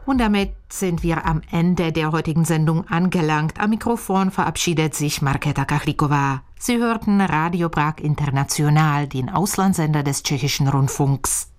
Und damit sind wir am Ende der heutigen Sendung angelangt. Am Mikrofon verabschiedet sich Markéta Kachlíková. Sie hörten Radio Prag International, den Auslandssender des Tschechischen Rundfunks.